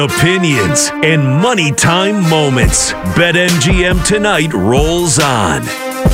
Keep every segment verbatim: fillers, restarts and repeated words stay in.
Opinions and money time moments. BetMGM Tonight rolls on.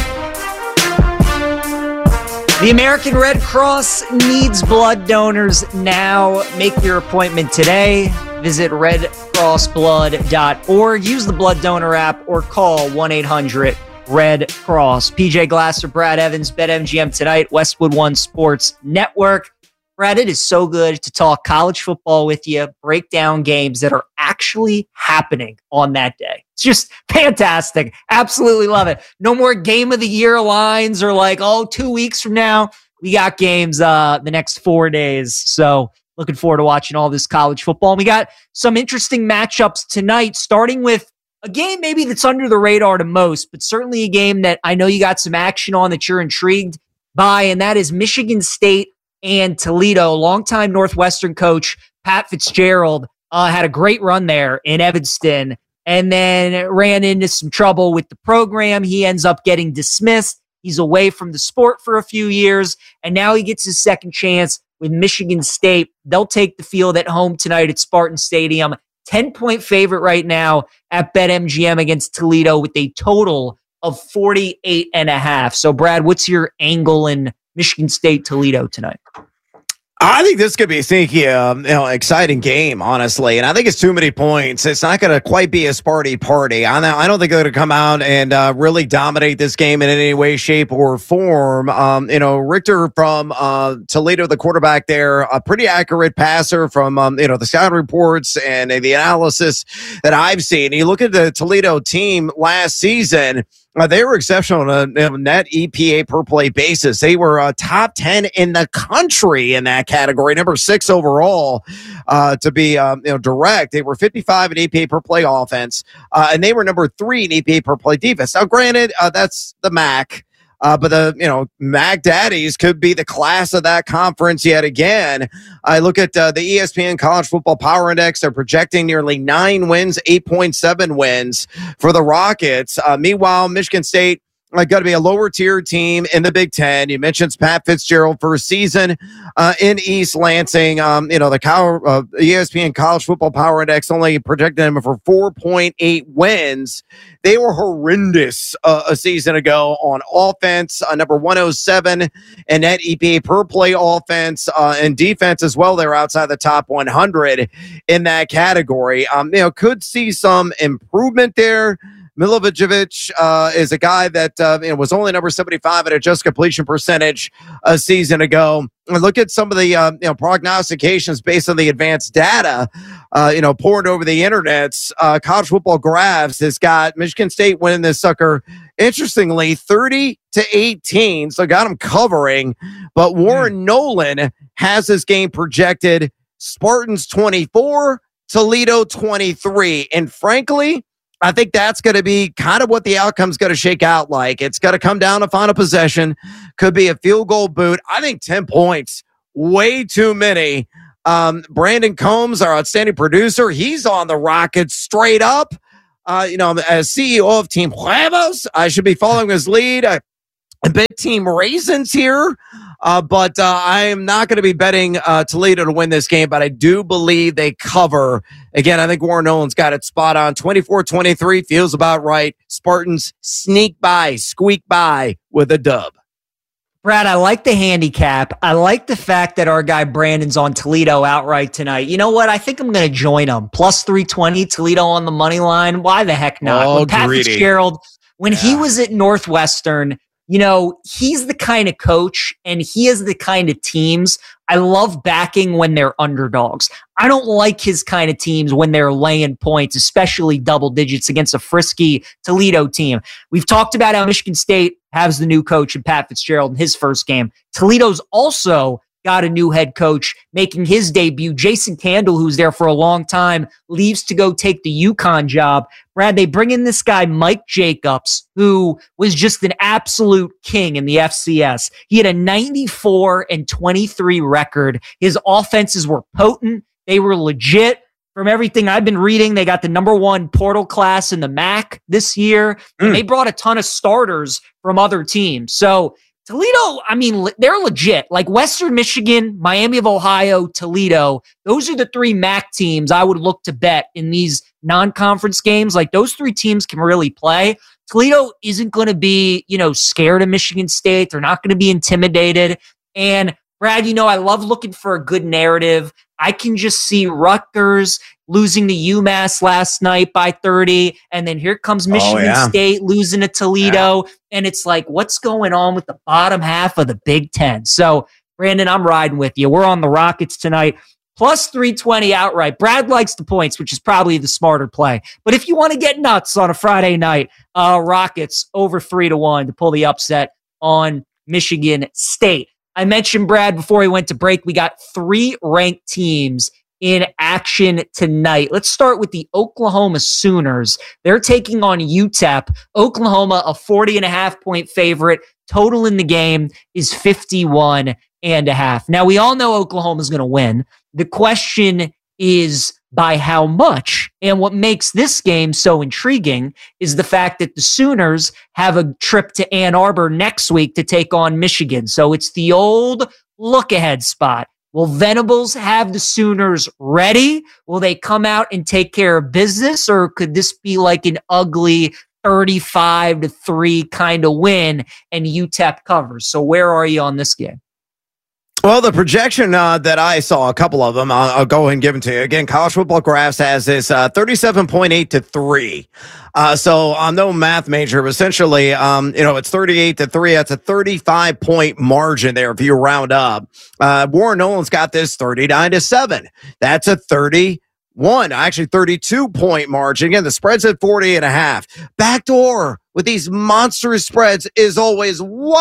The American Red Cross needs blood donors now. Make your appointment today. Visit red cross blood dot org. Use the blood donor app or call one eight hundred red cross. P J Glasser, Brad Evans, BetMGM Tonight, Westwood One Sports Network. Brad, it is so good to talk college football with you, break down games that are actually happening on that day. It's just fantastic. Absolutely love it. No more game of the year lines or like, oh, two weeks from now. We got games uh, the next four days. So looking forward to watching all this college football. And we got some interesting matchups tonight, starting with a game maybe that's under the radar to most, but certainly a game that I know you got some action on that you're intrigued by, and that is Michigan State and Toledo. Longtime Northwestern coach Pat Fitzgerald uh, had a great run there in Evanston and then ran into some trouble with the program. He ends up getting dismissed. He's away from the sport for a few years, and now he gets his second chance with Michigan State. They'll take the field at home tonight at Spartan Stadium. ten-point favorite right now at BetMGM against Toledo with a total of forty-eight and a half. So, Brad, what's your angle in Michigan State Toledo tonight? I think this could be a sneaky, um, you know, exciting game, honestly. And I think it's too many points. It's not going to quite be a Sparty party. I, I don't think they're going to come out and uh, really dominate this game in any way, shape, or form. Um, you know, Richter from uh, Toledo, the quarterback there, a pretty accurate passer from, um, you know, the scout reports and the analysis that I've seen. You look at the Toledo team last season. Uh, they were exceptional on a net E P A per play basis. They were uh, top ten in the country in that category, number six overall. Uh, to be um, you know direct, they were fifty-five in E P A per play offense, uh, and they were number three in E P A per play defense. Now, granted, uh, that's the M A C. Uh, but the, you know, Mac Daddies could be the class of that conference yet again. I look at uh, the E S P N College Football Power Index. They're projecting nearly nine wins, eight point seven wins for the Rockets. Uh, meanwhile, Michigan State uh, got to be a lower tier team in the Big Ten. You mentioned Pat Fitzgerald first season uh, in East Lansing. Um, you know, the Cal- uh, E S P N College Football Power Index only projected them for four point eight wins. They were horrendous uh, a season ago on offense, uh, number one oh seven and net E P A per play offense uh, and defense as well. They're outside the top one hundred in that category. Um, you know, could see some improvement there. Milovicevic uh, is a guy that uh, you know, was only number seventy-five at adjusted completion percentage a season ago. And look at some of the uh, you know prognostications based on the advanced data, uh, you know, poured over the internet. Uh, College Football Graphs has got Michigan State winning this sucker, interestingly, thirty to eighteen. So got them covering. But Warren mm. Nolan has this game projected Spartans twenty-four, Toledo twenty-three. And frankly, I think that's going to be kind of what the outcome's going to shake out like. It's going to come down to final possession. Could be a field goal boot. I think ten points, way too many. Um, Brandon Combs, our outstanding producer, he's on the Rockets straight up. Uh, you know, as C E O of Team Huevos, I should be following his lead. I, I bet Team Raisins here. Uh, but uh, I am not going to be betting uh, Toledo to win this game, but I do believe they cover. Again, I think Warren Nolan's got it spot on. twenty-four twenty-three feels about right. Spartans sneak by, squeak by with a dub. Brad, I like the handicap. I like the fact that our guy Brandon's on Toledo outright tonight. You know what? I think I'm going to join him. Plus three twenty, Toledo on the money line. Why the heck not? Oh, when Pat greedy. Fitzgerald, when yeah. he was at Northwestern, you know, he's the kind of coach and he is the kind of teams I love backing when they're underdogs. I don't like his kind of teams when they're laying points, especially double digits against a frisky Toledo team. We've talked about how Michigan State has the new coach in Pat Fitzgerald in his first game. Toledo's also got a new head coach making his debut. Jason Candle, who's there for a long time, leaves to go take the UConn job. Brad, they bring in this guy, Mike Jacobs, who was just an absolute king in the F C S. He had a ninety-four and twenty-three record. His offenses were potent. They were legit. From everything I've been reading, they got the number one portal class in the M A C this year. And Mm. they brought a ton of starters from other teams. So Toledo, I mean, they're legit. Like Western Michigan, Miami of Ohio, Toledo, those are the three M A C teams I would look to bet in these non-conference games. Like those three teams can really play. Toledo isn't going to be, you know, scared of Michigan State. They're not going to be intimidated. And Brad, you know, I love looking for a good narrative. I can just see Rutgers losing to UMass last night by thirty. And then here comes Michigan oh, yeah. State losing to Toledo. Yeah. And it's like, what's going on with the bottom half of the Big Ten? So, Brandon, I'm riding with you. We're on the Rockets tonight. Plus three twenty outright. Brad likes the points, which is probably the smarter play. But if you want to get nuts on a Friday night, uh, Rockets over three to one to pull the upset on Michigan State. I mentioned, Brad, before we went to break, we got three ranked teams in action tonight. Let's start with the Oklahoma Sooners. They're taking on U T E P. Oklahoma, a forty and a half point favorite. Total in the game is fifty-one and a half. Now, we all know Oklahoma's going to win. The question is by how much? And what makes this game so intriguing is the fact that the Sooners have a trip to Ann Arbor next week to take on Michigan. So it's the old look-ahead spot. Will Venables have the Sooners ready? Will they come out and take care of business? Or could this be like an ugly thirty-five to three kind of win and U T E P covers? So where are you on this game? Well, the projection uh, that I saw, a couple of them, I'll, I'll go ahead and give them to you. Again, College Football Graphs has this uh, thirty-seven point eight to three. Uh, so I'm no math major, but essentially, um, you know, it's thirty-eight to three. That's a thirty-five point margin there if you round up. Uh, Warren Nolan's got this thirty-nine to seven. That's a thirty-one, actually thirty-two point margin. Again, the spread's at forty and a half. Backdoor with these monstrous spreads is always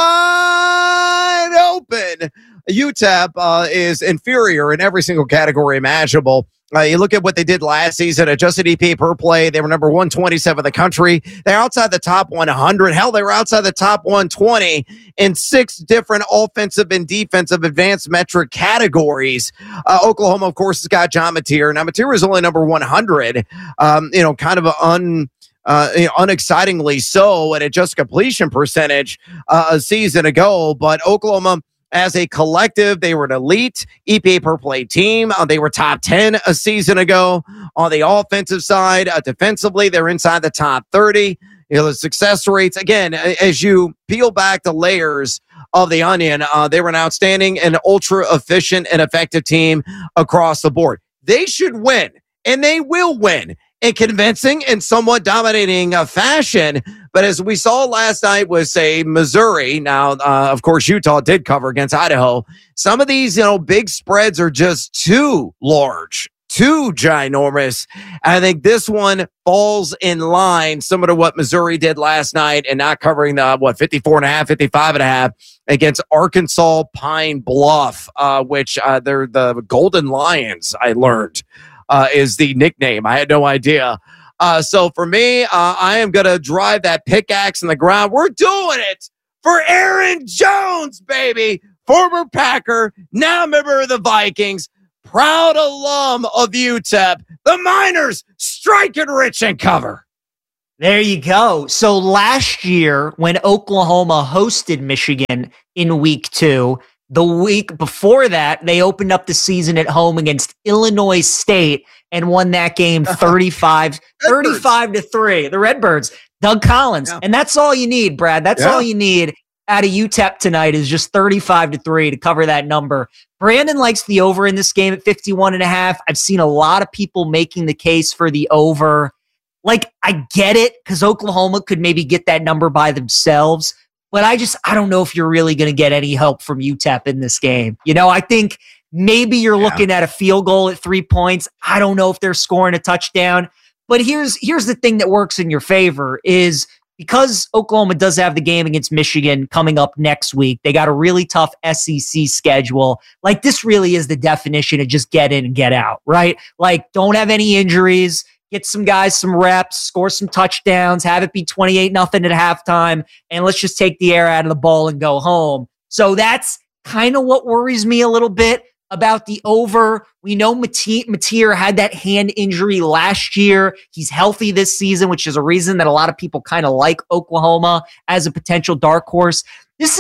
wide open. U T E P uh, is inferior in every single category imaginable. Uh, you look at what they did last season, adjusted E P A per play. They were number one twenty-seven in the country. They're outside the top one hundred. Hell, they were outside the top one twenty in six different offensive and defensive advanced metric categories. Uh, Oklahoma, of course, has got John Mateer. Now, Mateer is only number one hundred. Um, you know, kind of an un... Uh, you know, unexcitingly so at a just completion percentage uh, a season ago. But Oklahoma, as a collective, they were an elite E P A per play team. Uh, they were top ten a season ago on the offensive side. Uh, defensively, they're inside the top thirty. You know, the success rates, again, as you peel back the layers of the onion, uh, they were an outstanding and ultra efficient and effective team across the board. They should win, and they will win in convincing and somewhat dominating uh, fashion. But as we saw last night with, say, Missouri, now, uh, of course, Utah did cover against Idaho. Some of these, you know, big spreads are just too large, too ginormous. I think this one falls in line similar to what Missouri did last night and not covering the, what, fifty-four and a half, fifty-five and a half against Arkansas Pine Bluff, uh, which uh, they're the Golden Lions, I learned. Uh, is the nickname. I had no idea. Uh, so for me, uh, I am going to drive that pickaxe in the ground. We're doing it for Aaron Jones, baby. Former Packer, now member of the Vikings, proud alum of U T E P. The Miners striking rich and cover. There you go. So last year when Oklahoma hosted Michigan in week two, the week before that, they opened up the season at home against Illinois State and won that game thirty-five, thirty-five to three. The Redbirds, Doug Collins. Yeah. And that's all you need, Brad. That's yeah. all you need out of U T E P tonight is just thirty-five to three to cover that number. Brandon likes the over in this game at fifty-one and a half. I've seen a lot of people making the case for the over. Like, I get it because Oklahoma could maybe get that number by themselves. But I just, I don't know if you're really going to get any help from U T E P in this game. You know, I think maybe you're yeah. looking at a field goal at three points. I don't know if they're scoring a touchdown. But here's here's the thing that works in your favor is because Oklahoma does have the game against Michigan coming up next week, they got a really tough S E C schedule. Like, this really is the definition of just get in and get out, right? Like, don't have any injuries. Get some guys some reps, score some touchdowns, have it be twenty-eight nothing at halftime, and let's just take the air out of the ball and go home. So that's kind of what worries me a little bit about the over. We know Mateer had that hand injury last year. He's healthy this season, which is a reason that a lot of people kind of like Oklahoma as a potential dark horse. This is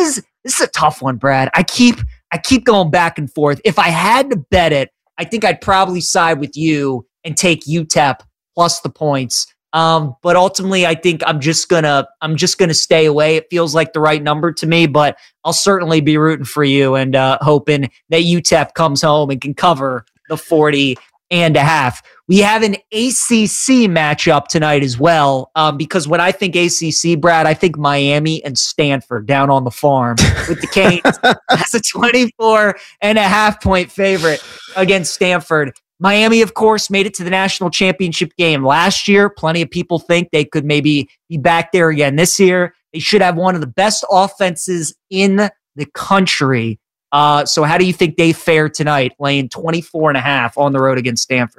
This is a tough one, Brad. I keep I keep going back and forth. If I had to bet it, I think I'd probably side with you and take U T E P plus the points. Um, but ultimately, I think I'm just gonna I'm just gonna stay away. It feels like the right number to me, but I'll certainly be rooting for you and uh, hoping that U T E P comes home and can cover the forty and a half. We have an A C C matchup tonight as well, um, because when I think A C C, Brad, I think Miami and Stanford down on the farm with the Canes as a twenty-four and a half point favorite against Stanford. Miami, of course, made it to the national championship game last year. Plenty of people think they could maybe be back there again this year. They should have one of the best offenses in the country. Uh, so how do you think they fare tonight, laying twenty-four and a half on the road against Stanford?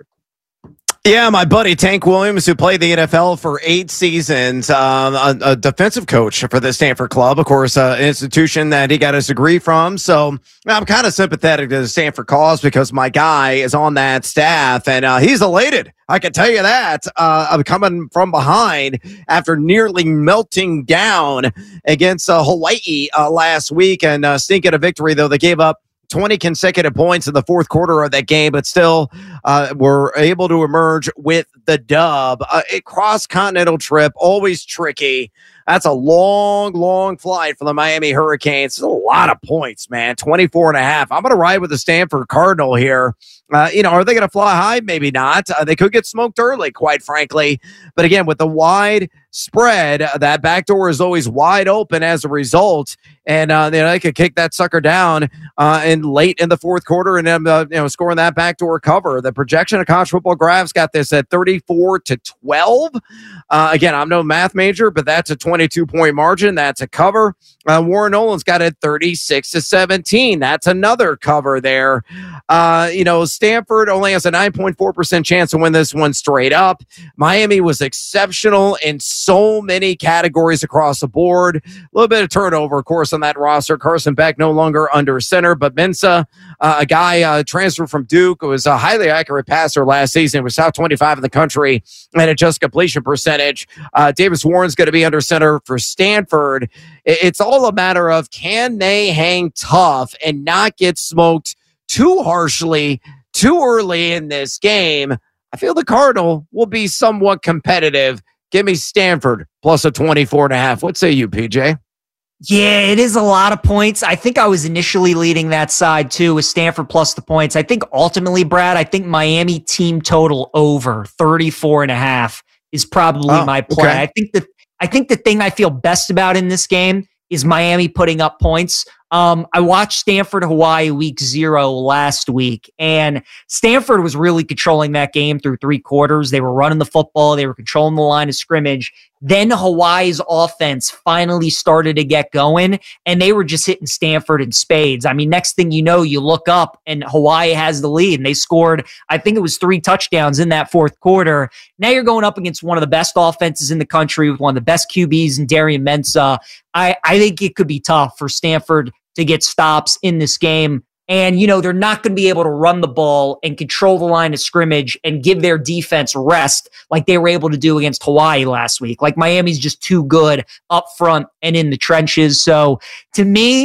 Yeah, my buddy Tank Williams, who played the N F L for eight seasons, um, a, a defensive coach for the Stanford club, of course, uh, an institution that he got his degree from. So I'm kind of sympathetic to the Stanford cause because my guy is on that staff, and uh, he's elated. I can tell you that. Uh, I'm coming from behind after nearly melting down against uh, Hawaii uh, last week and uh, sneaking a victory, though they gave up twenty consecutive points in the fourth quarter of that game, but still uh, were able to emerge with the dub. Uh, a cross-continental trip, always tricky. That's a long, long flight for the Miami Hurricanes. It's a lot of points, man. twenty-four and a half. I'm going to ride with the Stanford Cardinal here. Uh, you know, are they going to fly high? Maybe not. Uh, they could get smoked early, quite frankly. But again, with the wide spread, uh, that back door is always wide open as a result. And uh, you know, they could kick that sucker down uh, in late in the fourth quarter and then uh, you know, scoring that backdoor cover. The projection of College Football Graphs got this at thirty-four to twelve. Uh, again, I'm no math major, but that's a twenty-two point margin. That's a cover. Uh, Warren Nolan's got it thirty-six to seventeen. That's another cover there. Uh, you know, Stanford only has a nine point four percent chance to win this one straight up. Miami was exceptional in so many categories across the board. A little bit of turnover, of course, on that roster. Carson Beck no longer under center, but Mensah, uh, a guy uh, transferred from Duke, who was a highly accurate passer last season, was top twenty-five in the country and adjust completion percentage. Uh, Davis Warren's going to be under center for Stanford. It's all a matter of can they hang tough and not get smoked too harshly too early in this game. I feel the Cardinal will be somewhat competitive. Give me Stanford plus a twenty-four and a half. What say you, P J? Yeah, it is a lot of points. I think I was initially leading that side too with Stanford plus the points. I think ultimately, Brad, I think Miami team total over thirty-four and a half is probably oh, my play. Okay. I think that I think the thing I feel best about in this game is Miami putting up points. Um, I watched Stanford Hawaii week zero last week, and Stanford was really controlling that game through three quarters. They were running the football. They were controlling the line of scrimmage. Then Hawaii's offense finally started to get going, and they were just hitting Stanford in spades. I mean, next thing you know, you look up, and Hawaii has the lead, and they scored, I think it was three touchdowns in that fourth quarter. Now you're going up against one of the best offenses in the country with one of the best Q Bs in Darian Mensah. I, I think it could be tough for Stanford to get stops in this game. And, you know, they're not going to be able to run the ball and control the line of scrimmage and give their defense rest like they were able to do against Hawaii last week. Like Miami's just too good up front and in the trenches. So to me,